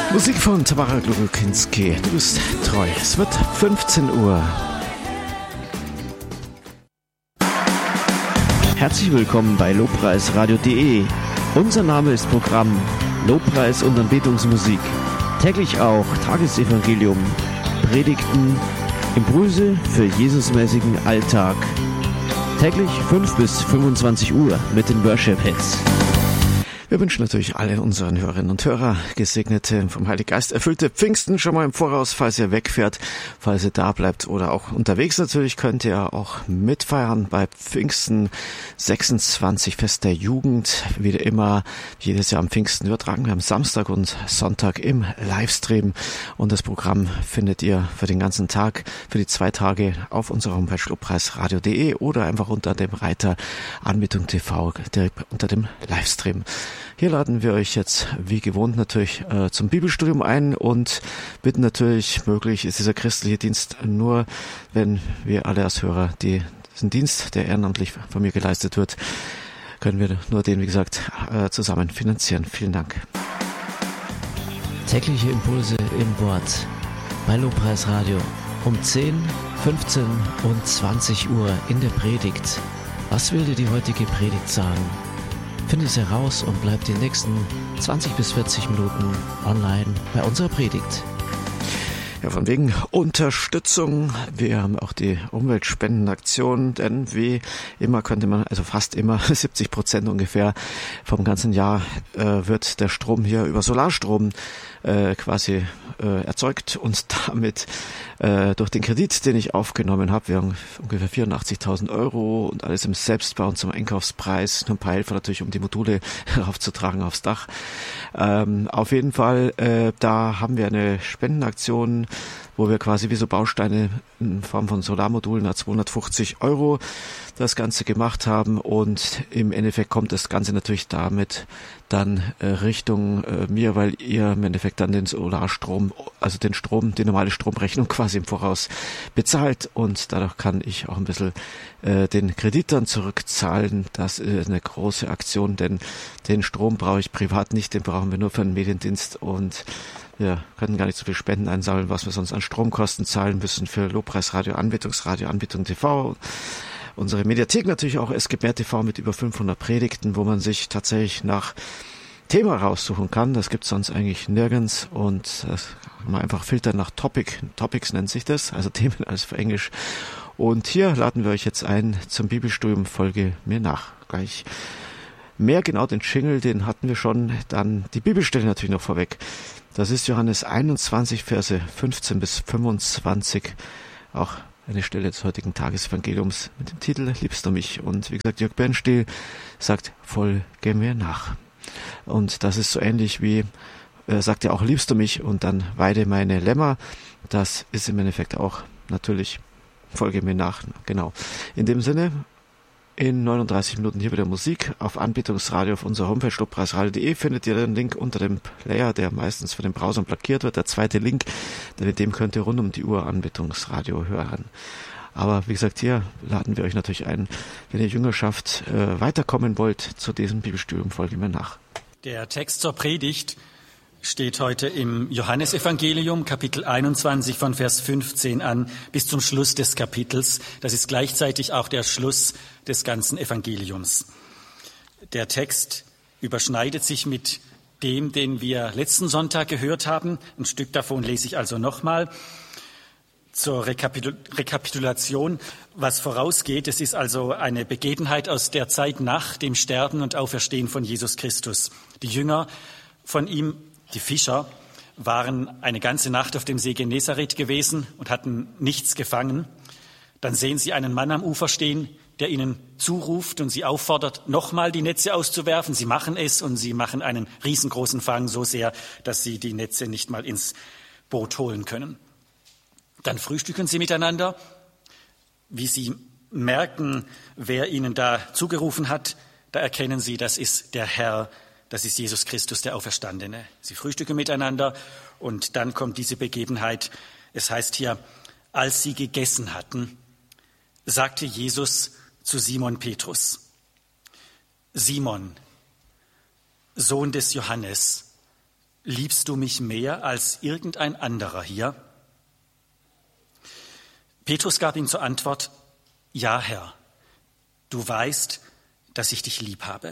Musik von Tamara Glowinski. Du bist treu. Es wird 15 Uhr. Herzlich willkommen bei lobpreisradio.de. Unser Name ist Programm Lobpreis und Anbetungsmusik. Täglich auch Tagesevangelium, Predigten, Impulse für Jesusmäßigen Alltag. Täglich 5 bis 25 Uhr mit den Worship-Hits. Wir wünschen natürlich alle unseren Hörerinnen und Hörer gesegnete, vom Heiligen Geist erfüllte Pfingsten schon mal im Voraus, falls ihr wegfährt, falls ihr da bleibt oder auch unterwegs natürlich, könnt ihr auch mitfeiern bei Pfingsten 26, Fest der Jugend. Wie immer, jedes Jahr am Pfingsten übertragen wir am Samstag und Sonntag im Livestream. Und das Programm findet ihr für den ganzen Tag, für die 2 Tage auf unserer Homepage lobpreisradio.de oder einfach unter dem Reiter Anbetung TV, direkt unter dem Livestream. Hier laden wir euch jetzt wie gewohnt natürlich zum Bibelstudium ein und bitten natürlich, möglich ist dieser christliche Dienst nur, wenn wir alle als Hörer diesen Dienst, der ehrenamtlich von mir geleistet wird, können wir nur den, wie gesagt, zusammen finanzieren. Vielen Dank. Tägliche Impulse im Wort bei Lobpreisradio um 10, 15 und 20 Uhr in der Predigt. Was will dir die heutige Predigt sagen? Finde es heraus und bleib die nächsten 20 bis 40 Minuten online bei unserer Predigt. Ja, von wegen Unterstützung. Wir haben auch die Umweltspendenaktion, denn wie immer könnte man, also fast immer 70% ungefähr vom ganzen Jahr wird der Strom hier über Solarstrom quasi erzeugt und damit durch den Kredit, den ich aufgenommen habe, wir haben ungefähr 84.000 Euro und alles im Selbstbau und zum Einkaufspreis, nur ein paar Helfer natürlich, um die Module raufzutragen aufs Dach. Auf jeden Fall, da haben wir eine Spendenaktion, wo wir quasi wie so Bausteine in Form von Solarmodulen à 250 Euro das Ganze gemacht haben und im Endeffekt kommt das Ganze natürlich damit dann Richtung mir, weil ihr im Endeffekt dann den Solarstrom, also den Strom, die normale Stromrechnung quasi im Voraus bezahlt und dadurch kann ich auch ein bisschen den Kredit dann zurückzahlen. Das ist eine große Aktion, denn den Strom brauche ich privat nicht, den brauchen wir nur für den Mediendienst und wir können gar nicht so viel Spenden einsammeln, was wir sonst an Stromkosten zahlen müssen für Lobpreisradio, Anbetungsradio, Anbetung TV. Unsere Mediathek natürlich auch SGBR TV mit über 500 Predigten, wo man sich tatsächlich nach Thema raussuchen kann. Das gibt's sonst eigentlich nirgends und das kann man einfach filtern nach Topics nennt sich das, also Themen alles für Englisch. Und hier laden wir euch jetzt ein zum Bibelstudium, folge mir nach. Gleich mehr genau den Jingle, den hatten wir schon, dann die Bibelstelle natürlich noch vorweg. Das ist Johannes 21, Verse 15 bis 25, auch eine Stelle des heutigen Tagesevangeliums mit dem Titel Liebst du mich? Und wie gesagt, Jörg Bernstiel sagt, folge mir nach. Und das ist so ähnlich wie, sagt er auch, liebst du mich? Und dann weide meine Lämmer. Das ist im Endeffekt auch natürlich, folge mir nach. Genau. In dem Sinne, in 39 Minuten hier wieder Musik auf Anbetungsradio auf unserer Homepage lobpreisradio.de findet ihr den Link unter dem Player, der meistens für den Browser blockiert wird. Der zweite Link, mit dem könnt ihr rund um die Uhr Anbetungsradio hören. Aber wie gesagt, hier laden wir euch natürlich ein, wenn ihr Jüngerschaft weiterkommen wollt zu diesem Bibelstudium, folge mir nach. Der Text zur Predigt steht heute im Johannesevangelium, Kapitel 21 von Vers 15 an bis zum Schluss des Kapitels. Das ist gleichzeitig auch der Schluss des ganzen Evangeliums. Der Text überschneidet sich mit dem, den wir letzten Sonntag gehört haben. Ein Stück davon lese ich also nochmal. Zur Rekapitulation, was vorausgeht. Es ist also eine Begebenheit aus der Zeit nach dem Sterben und Auferstehen von Jesus Christus. Die Jünger von ihm, die Fischer, waren eine ganze Nacht auf dem See Genezareth gewesen und hatten nichts gefangen. Dann sehen sie einen Mann am Ufer stehen, der ihnen zuruft und sie auffordert, nochmal die Netze auszuwerfen. Sie machen es und sie machen einen riesengroßen Fang, so sehr, dass sie die Netze nicht mal ins Boot holen können. Dann frühstücken sie miteinander. Wie sie merken, wer ihnen da zugerufen hat, da erkennen sie, das ist der Herr, das ist Jesus Christus, der Auferstandene. Sie frühstücken miteinander und dann kommt diese Begebenheit. Es heißt hier, als sie gegessen hatten, sagte Jesus zu Simon Petrus: Simon, Sohn des Johannes, liebst du mich mehr als irgendein anderer hier? Petrus gab ihm zur Antwort, ja, Herr, du weißt, dass ich dich lieb habe.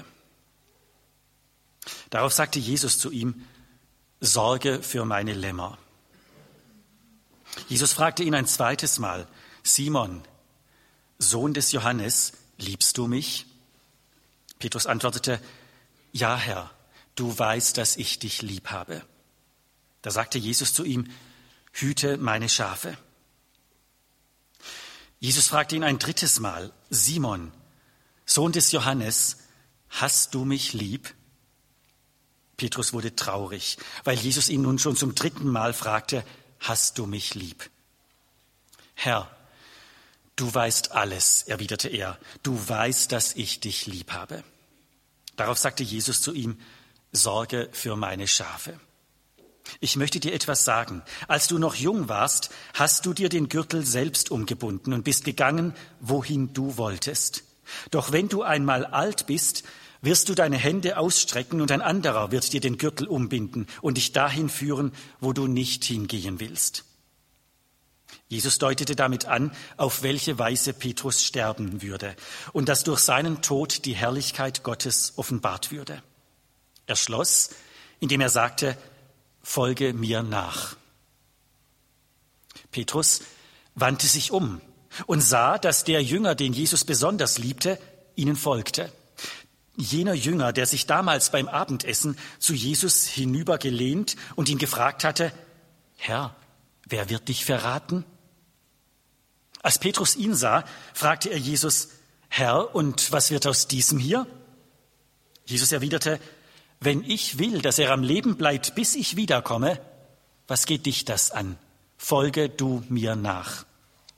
Darauf sagte Jesus zu ihm, sorge für meine Lämmer. Jesus fragte ihn ein zweites Mal, Simon, Sohn des Johannes, liebst du mich? Petrus antwortete, ja, Herr, du weißt, dass ich dich lieb habe. Da sagte Jesus zu ihm, hüte meine Schafe. Jesus fragte ihn ein drittes Mal, Simon, Sohn des Johannes, hast du mich lieb? Petrus wurde traurig, weil Jesus ihn nun schon zum dritten Mal fragte, hast du mich lieb? Herr, du weißt alles, erwiderte er, du weißt, dass ich dich lieb habe. Darauf sagte Jesus zu ihm, sorge für meine Schafe. Ich möchte dir etwas sagen. Als du noch jung warst, hast du dir den Gürtel selbst umgebunden und bist gegangen, wohin du wolltest. Doch wenn du einmal alt bist, wirst du deine Hände ausstrecken und ein anderer wird dir den Gürtel umbinden und dich dahin führen, wo du nicht hingehen willst. Jesus deutete damit an, auf welche Weise Petrus sterben würde und dass durch seinen Tod die Herrlichkeit Gottes offenbart würde. Er schloss, indem er sagte, folge mir nach. Petrus wandte sich um und sah, dass der Jünger, den Jesus besonders liebte, ihnen folgte. Jener Jünger, der sich damals beim Abendessen zu Jesus hinübergelehnt und ihn gefragt hatte, Herr, wer wird dich verraten? Als Petrus ihn sah, fragte er Jesus, Herr, und was wird aus diesem hier? Jesus erwiderte, wenn ich will, dass er am Leben bleibt, bis ich wiederkomme, was geht dich das an? Folge du mir nach.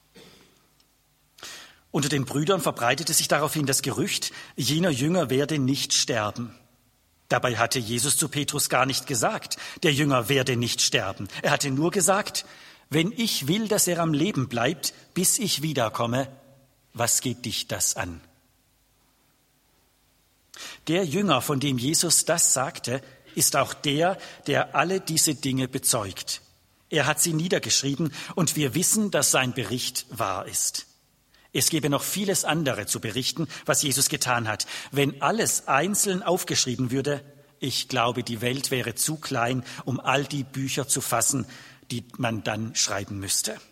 Unter den Brüdern verbreitete sich daraufhin das Gerücht, jener Jünger werde nicht sterben. Dabei hatte Jesus zu Petrus gar nicht gesagt, der Jünger werde nicht sterben. Er hatte nur gesagt, wenn ich will, dass er am Leben bleibt, bis ich wiederkomme, was geht dich das an? Der Jünger, von dem Jesus das sagte, ist auch der, der alle diese Dinge bezeugt. Er hat sie niedergeschrieben und wir wissen, dass sein Bericht wahr ist. Es gäbe noch vieles andere zu berichten, was Jesus getan hat. Wenn alles einzeln aufgeschrieben würde, ich glaube, die Welt wäre zu klein, um all die Bücher zu fassen, die man dann schreiben müsste.